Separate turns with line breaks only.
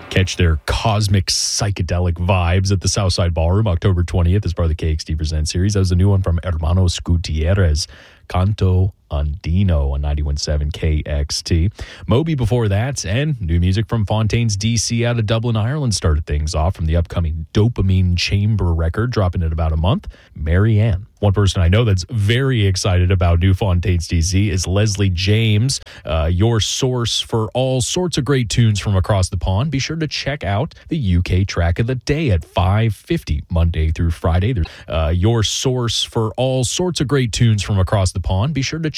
Catch their cosmic psychedelic vibes at the Southside Ballroom October 20th as part of the KXT Present series. That was a new one from Hermanos Gutierrez, Canto Andino on 91.7 KXT. Moby before that, and new music from Fontaines DC out of Dublin, Ireland started things off from the upcoming Dopamine Chamber record, dropping in about a month, Marianne. One person I know that's very excited about new Fontaines DC is Leslie James, your source for all sorts of great tunes from across the pond. Be sure to check out the UK Track of the Day at 5:50 Monday through Friday. Your source for all sorts of great tunes from across the pond. Be sure to